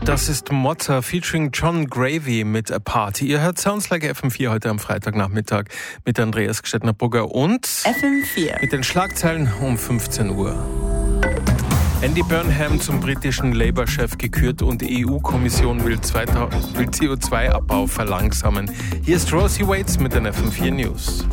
Das ist Mozza featuring John Gravy mit A Party. Ihr hört Sounds Like FM4 heute am Freitagnachmittag mit Andreas Gstettner-Brugger und FM4 mit den Schlagzeilen um 15 Uhr. Andy Burnham zum britischen Labour-Chef gekürt und EU-Kommission will CO2-Abbau verlangsamen. Hier ist Rosie Waits mit den FM4 News.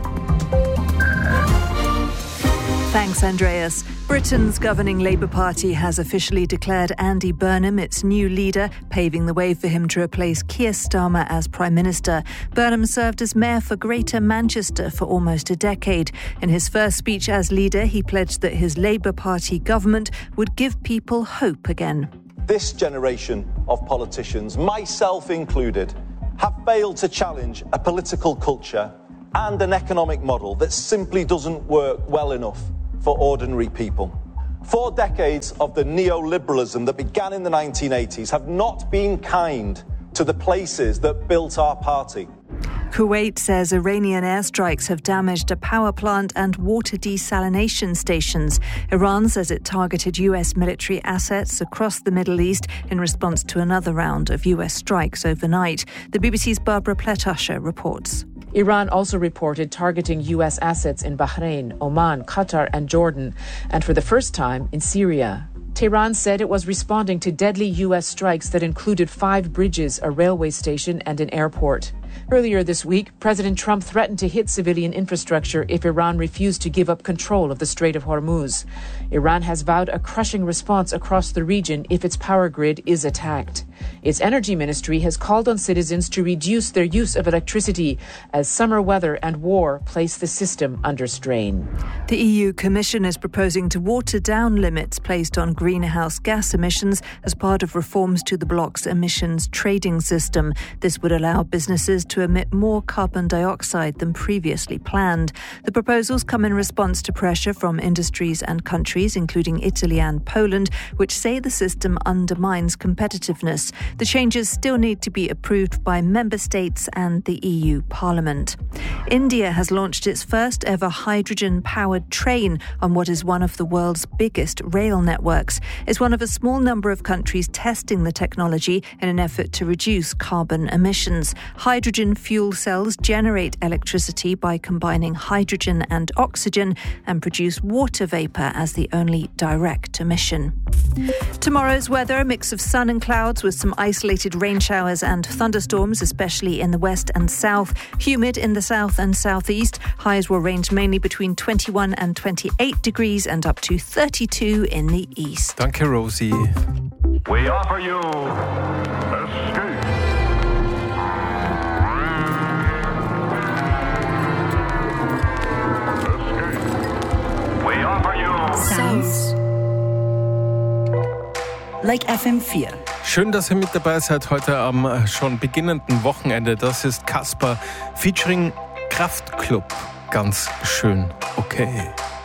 Thanks, Andreas. Britain's governing Labour Party has officially declared Andy Burnham its new leader, paving the way for him to replace Keir Starmer as Prime Minister. Burnham served as mayor for Greater Manchester for almost a decade. In his first speech as leader, he pledged that his Labour Party government would give people hope again. This generation of politicians, myself included, have failed to challenge a political culture and an economic model that simply doesn't work well enough for ordinary people. 4 decades of the neoliberalism that began in the 1980s have not been kind to the places that built our party. Kuwait says Iranian airstrikes have damaged a power plant and water desalination stations. Iran says it targeted US military assets across the Middle East in response to another round of US strikes overnight. The BBC's Barbara Pletasher reports. Iran also reported targeting US assets in Bahrain, Oman, Qatar and Jordan, and for the first time in Syria. Tehran said it was responding to deadly US strikes that included 5 bridges, a railway station and an airport. Earlier this week, President Trump threatened to hit civilian infrastructure if Iran refused to give up control of the Strait of Hormuz. Iran has vowed a crushing response across the region if its power grid is attacked. Its energy ministry has called on citizens to reduce their use of electricity as summer weather and war place the system under strain. The EU Commission is proposing to water down limits placed on greenhouse gas emissions as part of reforms to the bloc's emissions trading system. This would allow businesses to emit more carbon dioxide than previously planned. The proposals come in response to pressure from industries and countries, including Italy and Poland, which say the system undermines competitiveness. The changes still need to be approved by member states and the EU Parliament. India has launched its first ever hydrogen-powered train on what is one of the world's biggest rail networks. It's one of a small number of countries testing the technology in an effort to reduce carbon emissions. Hydrogen fuel cells generate electricity by combining hydrogen and oxygen and produce water vapour as the only direct emission. Tomorrow's weather, a mix of sun and clouds with some isolated rain showers and thunderstorms, especially in the west and south. Humid in the south and southeast. Highs will range mainly between 21 and 28 degrees and up to 32 in the east. Danke, Rosie. We offer you Escape. We offer you Sounds Like FM4. Schön, dass ihr mit dabei seid heute am schon beginnenden Wochenende. Das ist Casper featuring Kraftklub. Ganz schön okay.